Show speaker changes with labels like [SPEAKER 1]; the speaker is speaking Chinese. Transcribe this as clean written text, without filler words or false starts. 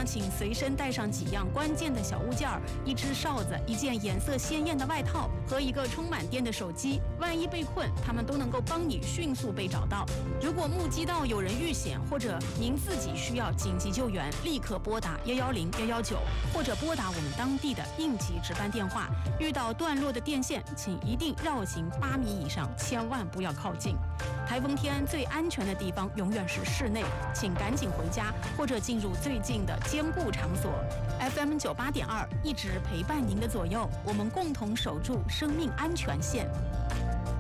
[SPEAKER 1] 上请随身带上几样关键的小物件儿，一只哨子，一件颜色鲜艳的外套和一个充满电的手机。万一被困，他们都能够帮你迅速被找到。如果目击到有人遇险，或者您自己需要紧急救援，立刻拨打110、119，或者拨打我们当地的应急值班电话。遇到断落的电线，请一定绕行8米以上，千万不要靠近。台风天最安全的地方永远是室内，请赶紧回家或者进入最近的坚固场所。FM 98.2一直陪伴您的左右，我们共同守住生命安全线。